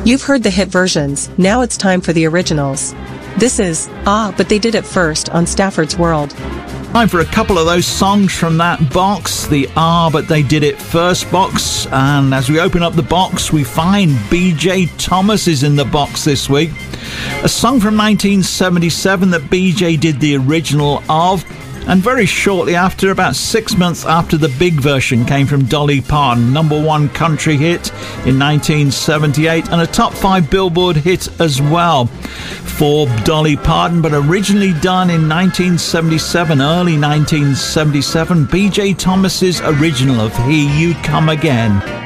You've heard the hit versions, now it's time for the originals. This is Ah, But They Did It First on Stafford's World. Time for a couple of those songs from that box, the Ah, But They Did It First box. And as we open up the box, we find BJ Thomas is in the box this week. A song from 1977 that BJ did the original of. And very shortly after, about 6 months after, the big version came from Dolly Parton. #1 country hit in 1978 and a top 5 Billboard hit as well for Dolly Parton, but originally done in 1977, early 1977, BJ Thomas's original of Here You Come Again.